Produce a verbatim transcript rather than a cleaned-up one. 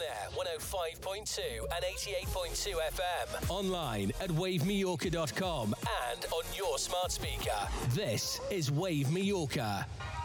air, one oh five point two and eighty-eight point two F M. Online at wave mallorca dot com and on your smart speaker. This is Wave Mallorca.